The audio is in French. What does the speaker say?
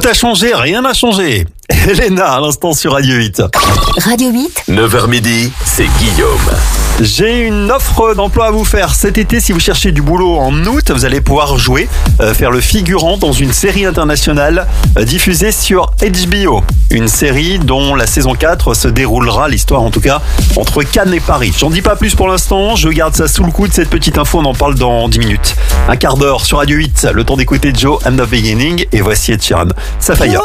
a changé, rien n'a changé. Elena, à l'instant sur Radio 8. Radio 8, 9h midi, c'est Guillaume. J'ai une offre d'emploi à vous faire. Cet été, si vous cherchez du boulot en août, vous allez pouvoir jouer, faire le figurant dans une série internationale diffusée sur HBO. Une série dont la saison 4 se déroulera, l'histoire en tout cas, entre Cannes et Paris. J'en dis pas plus pour l'instant, je garde ça sous le coude, cette petite info, on en parle dans 10 minutes. Un quart d'heure sur Radio 8, le temps d'écouter Joe and the Beginning, et voici Ed Sheeran. Sapphire.